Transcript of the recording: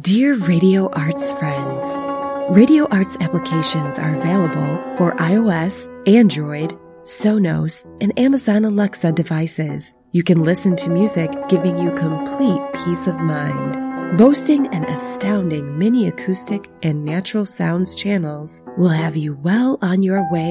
Dear Radio Arts friends, Radio Arts applications are available for iOS, Android, Sonos, and Amazon Alexa devices. You can listen to music giving you complete peace of mind. Boasting an astounding mini acoustic and natural sounds channels will have you well on your way